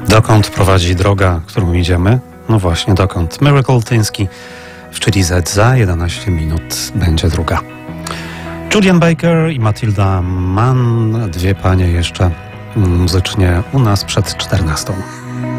Dokąd prowadzi droga, którą idziemy? No właśnie, dokąd? Miracle Tyński w Chili Z za 11 minut będzie druga. Julian Baker i Matilda Mann, dwie panie jeszcze muzycznie u nas przed 14.